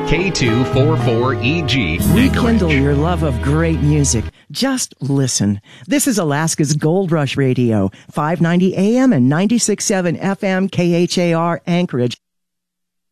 K244EG. Rekindle your love of great music. Just listen. This is Alaska's Gold Rush Radio, 590 AM and 96.7 FM KHAR Anchorage.